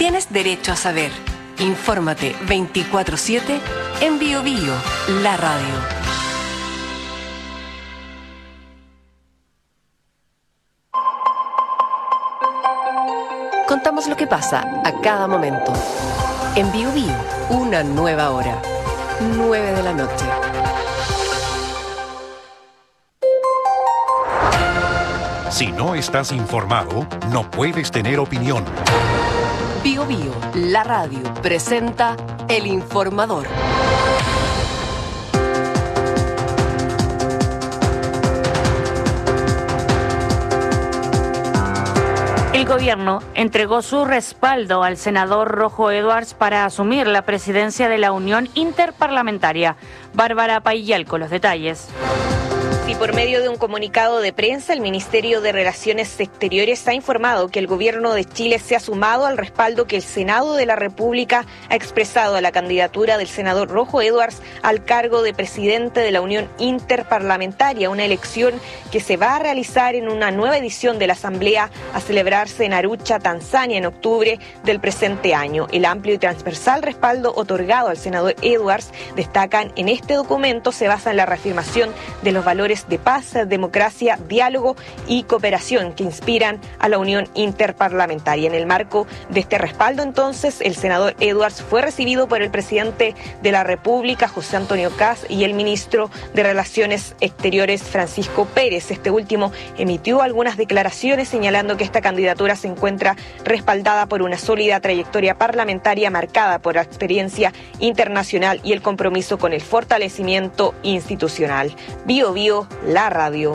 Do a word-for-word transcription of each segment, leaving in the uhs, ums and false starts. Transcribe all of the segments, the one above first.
Tienes derecho a saber. Infórmate veinticuatro siete en Bio Bio, la radio. Contamos lo que pasa a cada momento. En Bio Bio, una nueva hora. nueve de la noche. Si no estás informado, no puedes tener opinión. Bio Bio, la radio, presenta El Informador. El gobierno entregó su respaldo al senador Rojo Edwards para asumir la presidencia de la Unión Interparlamentaria. Bárbara Paillal con los detalles. Y por medio de un comunicado de prensa, el Ministerio de Relaciones Exteriores ha informado que el gobierno de Chile se ha sumado al respaldo que el Senado de la República ha expresado a la candidatura del senador Rojo Edwards al cargo de presidente de la Unión Interparlamentaria, una elección que se va a realizar en una nueva edición de la Asamblea a celebrarse en Arusha, Tanzania, en octubre del presente año. El amplio y transversal respaldo otorgado al senador Edwards, destacan en este documento, se basa en la reafirmación de los valores de paz, democracia, diálogo y cooperación que inspiran a la Unión Interparlamentaria. En el marco de este respaldo, entonces, el senador Edwards fue recibido por el presidente de la República, José Antonio Kast, y el ministro de Relaciones Exteriores, Francisco Pérez. Este último emitió algunas declaraciones señalando que esta candidatura se encuentra respaldada por una sólida trayectoria parlamentaria marcada por la experiencia internacional y el compromiso con el fortalecimiento institucional. Bio Bio, la radio.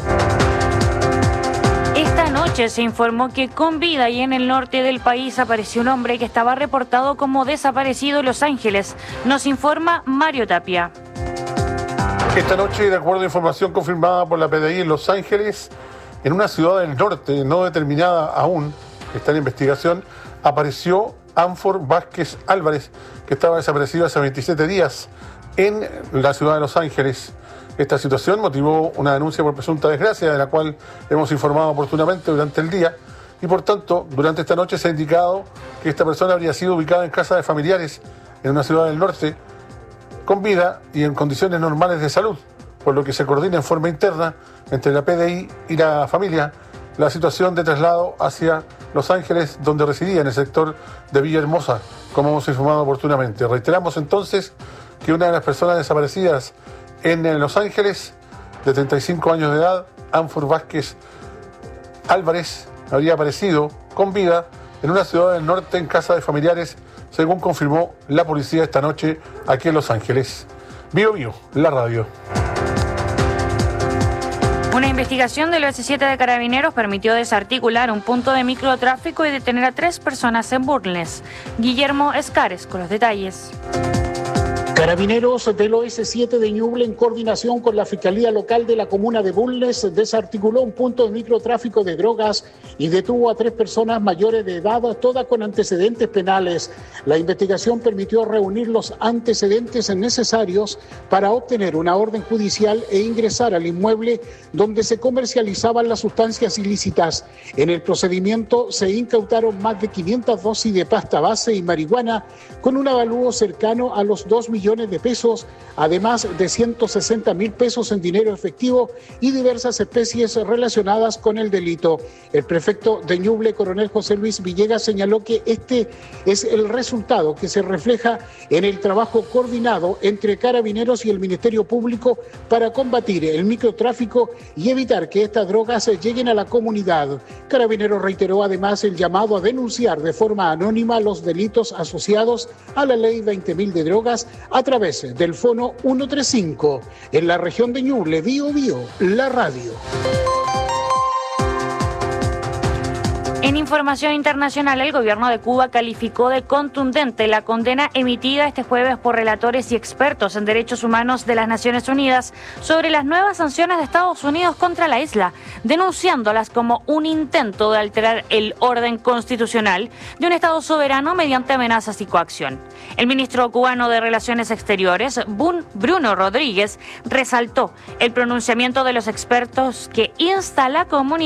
Esta noche se informó que con vida y en el norte del país apareció un hombre que estaba reportado como desaparecido en Los Ángeles. Nos informa Mario Tapia. Esta noche, de acuerdo a información confirmada por la P D I en Los Ángeles, en una ciudad del norte no determinada aún, que está en investigación, apareció Ánfor Vázquez Álvarez, que estaba desaparecido hace veintisiete días en la ciudad de Los Ángeles. Esta situación motivó una denuncia por presunta desgracia, de la cual hemos informado oportunamente durante el día, y por tanto, durante esta noche se ha indicado que esta persona habría sido ubicada en casa de familiares en una ciudad del norte, con vida y en condiciones normales de salud, por lo que se coordina en forma interna entre la P D I y la familia la situación de traslado hacia Los Ángeles, donde residía en el sector de Villahermosa, como hemos informado oportunamente. Reiteramos entonces que una de las personas desaparecidas en Los Ángeles, de treinta y cinco años de edad, Ánfor Vázquez Álvarez, habría aparecido con vida en una ciudad del norte en casa de familiares, según confirmó la policía esta noche aquí en Los Ángeles. Bio Bio, la radio. Una investigación del B C siete de Carabineros permitió desarticular un punto de microtráfico y detener a tres personas en Bulnes. Guillermo Escares con los detalles. Carabineros del O S siete de Ñuble, en coordinación con la Fiscalía Local de la Comuna de Bulnes, desarticuló un punto de microtráfico de drogas y detuvo a tres personas mayores de edad, todas con antecedentes penales. La investigación permitió reunir los antecedentes necesarios para obtener una orden judicial e ingresar al inmueble donde se comercializaban las sustancias ilícitas. En el procedimiento se incautaron más de quinientas dosis de pasta base y marihuana con un avalúo cercano a los dos millones de pesos, además de ciento sesenta mil pesos en dinero efectivo y diversas especies relacionadas con el delito. El prefecto de Ñuble, coronel José Luis Villegas, señaló que este es el resultado que se refleja en el trabajo coordinado entre Carabineros y el Ministerio Público para combatir el microtráfico y evitar que estas drogas lleguen a la comunidad. Carabineros reiteró además el llamado a denunciar de forma anónima los delitos asociados a la ley veinte mil de drogas a través del fono ciento treinta y cinco. En la región de Ñuble, Bio Bio, la radio. En información internacional, el gobierno de Cuba calificó de contundente la condena emitida este jueves por relatores y expertos en derechos humanos de las Naciones Unidas sobre las nuevas sanciones de Estados Unidos contra la isla, denunciándolas como un intento de alterar el orden constitucional de un Estado soberano mediante amenazas y coacción. El ministro cubano de Relaciones Exteriores, Bruno Rodríguez, resaltó el pronunciamiento de los expertos que insta a la comunidad